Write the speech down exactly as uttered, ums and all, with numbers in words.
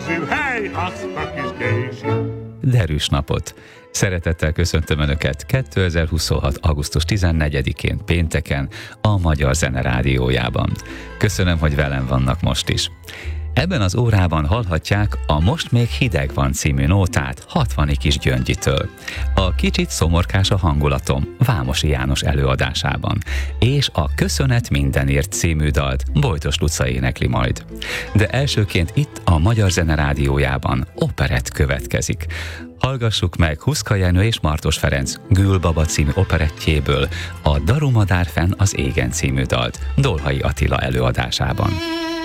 készül, hely, azt a kis készül. Derűs napot! Szeretettel köszöntöm Önöket kétezer-huszonhat. augusztus tizennegyedikén pénteken a Magyar Zene Rádiójában. Köszönöm, hogy velem vannak most is. Ebben az órában hallhatják a Most még hideg van című nótát Hatvani Kis Gyöngyitől. A Kicsit szomorkás a hangulatom Vámosi János előadásában, és a Köszönet mindenért című dalt Bojtos Luca énekli majd. De elsőként itt a Magyar Zene Rádiójában operett következik. Hallgassuk meg Huszka Jenő és Martos Ferenc Gülbaba című operettjéből a Darumadár fenn az égen című dalt Dolhai Attila előadásában.